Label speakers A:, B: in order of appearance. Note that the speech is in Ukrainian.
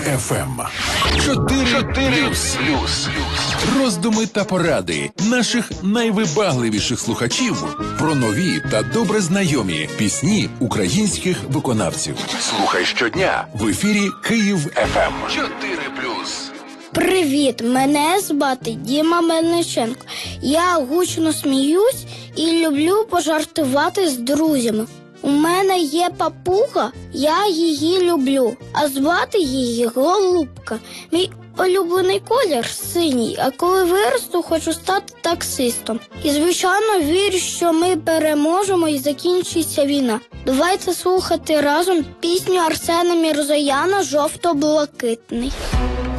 A: ФМ. 4+. Роздуми та поради наших найвибагливіших слухачів про нові та добре знайомі пісні українських виконавців. Слухай щодня в ефірі Київ ФМ. 4+.
B: Привіт, мене звати Діма Мельниченко. Я гучно сміюсь і люблю пожартувати з друзями. У мене є папуга, я її люблю, а звати її Голубка. Мій улюблений колір синій, а коли виросту, хочу стати таксистом. І, звичайно, вірю, що ми переможемо і закінчиться війна. Давайте слухати разом пісню Арсена Мірзояна «Жовто-блакитний».